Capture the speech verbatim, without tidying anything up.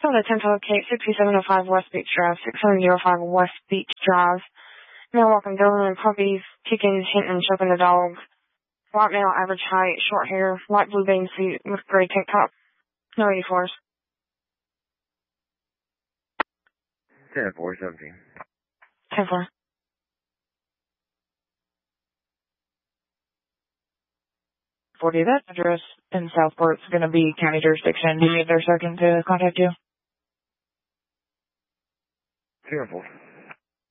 So the ten to locate sixty-seven oh five West Beach Drive, six seven zero five West Beach Drive. Male walking Doberman puppies, kicking, hitting, and choking the dog. White male, average height, short hair, light blue bathing suit with gray tank top. No eighty-fours. ten four seventeen. ten four. forty, that address in Southport's going to be county jurisdiction. Do you need their second to contact you? ten four.